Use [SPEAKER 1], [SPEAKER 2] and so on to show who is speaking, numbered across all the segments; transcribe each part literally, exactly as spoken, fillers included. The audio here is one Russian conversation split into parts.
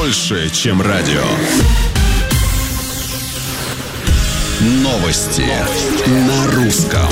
[SPEAKER 1] больше, чем радио. Новости, Новости. на русском.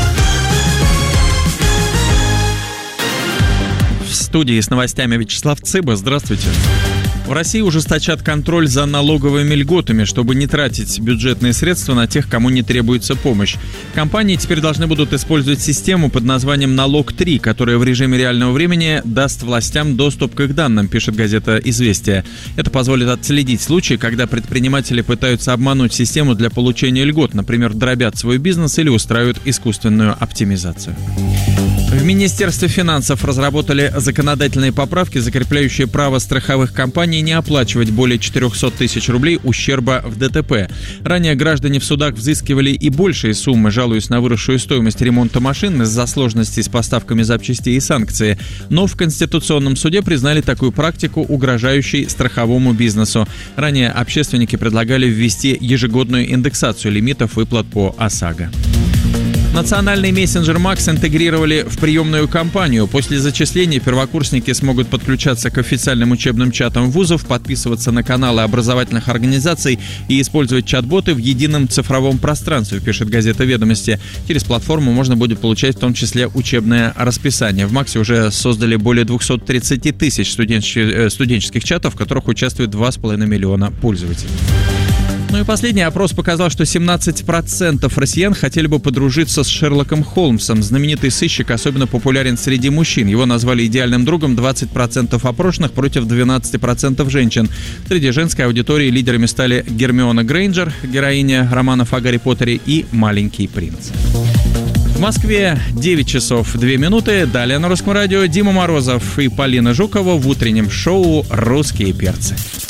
[SPEAKER 2] В студии с новостями Вячеслав Цыба. Здравствуйте. В России ужесточат контроль за налоговыми льготами, чтобы не тратить бюджетные средства на тех, кому не требуется помощь. Компании теперь должны будут использовать систему под названием «Налог три», которая в режиме реального времени даст властям доступ к их данным, пишет газета «Известия». Это позволит отследить случаи, когда предприниматели пытаются обмануть систему для получения льгот, например, дробят свой бизнес или устраивают искусственную оптимизацию. В Министерстве финансов разработали законодательные поправки, закрепляющие право страховых компаний не оплачивать более четыреста тысяч рублей ущерба в ДТП. Ранее граждане в судах взыскивали и большие суммы, жалуясь на выросшую стоимость ремонта машин из-за сложностей с поставками запчастей и санкций. Но в Конституционном суде признали такую практику угрожающей страховому бизнесу. Ранее общественники предлагали ввести ежегодную индексацию лимитов выплат по ОСАГО. Национальный мессенджер Макс интегрировали в приемную кампанию. После зачисления первокурсники смогут подключаться к официальным учебным чатам вузов, подписываться на каналы образовательных организаций и использовать чат-боты в едином цифровом пространстве, пишет газета «Ведомости». Через платформу можно будет получать в том числе учебное расписание. В Максе уже создали более двести тридцать тысяч студенческих чатов, в которых участвует два с половиной миллиона пользователей. Ну и последний опрос показал, что семнадцать процентов россиян хотели бы подружиться с Шерлоком Холмсом. Знаменитый сыщик особенно популярен среди мужчин. Его назвали идеальным другом двадцать процентов опрошенных против двенадцать процентов женщин. Среди женской аудитории лидерами стали Гермиона Грейнджер, героиня романов о Гарри Поттере, и Маленький принц. В Москве девять часов две минуты. Далее на Русском радио Дима Морозов и Полина Жукова в утреннем шоу «Русские перцы».